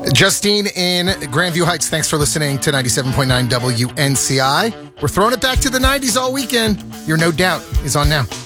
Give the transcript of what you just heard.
Justine in Grandview Heights, thanks for listening to 97.9 WNCI. We're throwing it back to the 90s all weekend. Your No Doubt is on now.